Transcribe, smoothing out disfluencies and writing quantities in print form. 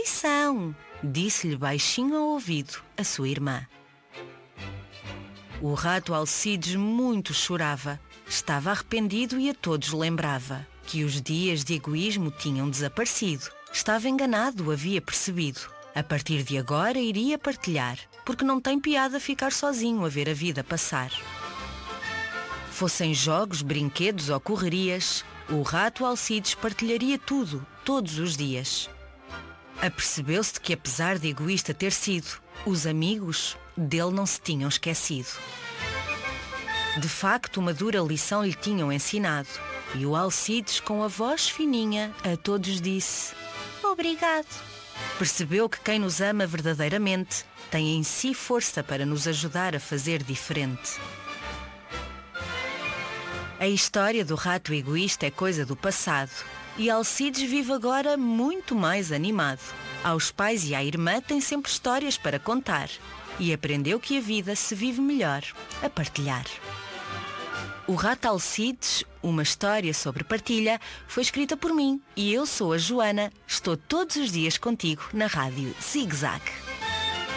lição, disse-lhe baixinho ao ouvido a sua irmã. O rato Alcides muito chorava. Estava arrependido e a todos lembrava que os dias de egoísmo tinham desaparecido. Estava enganado, havia percebido. A partir de agora iria partilhar, porque não tem piada ficar sozinho a ver a vida passar. Fossem jogos, brinquedos ou correrias, o rato Alcides partilharia tudo, todos os dias. Apercebeu-se de que, apesar de egoísta ter sido, os amigos dele não se tinham esquecido. De facto, uma dura lição lhe tinham ensinado, e o Alcides, com a voz fininha, a todos disse: obrigado. Percebeu que quem nos ama verdadeiramente tem em si força para nos ajudar a fazer diferente. A história do rato egoísta é coisa do passado, e Alcides vive agora muito mais animado. Aos pais e à irmã tem sempre histórias para contar, e aprendeu que a vida se vive melhor a partilhar. O Rato Alcides, uma história sobre partilha, foi escrita por mim, e eu sou a Joana. Estou todos os dias contigo na Rádio Zig Zag.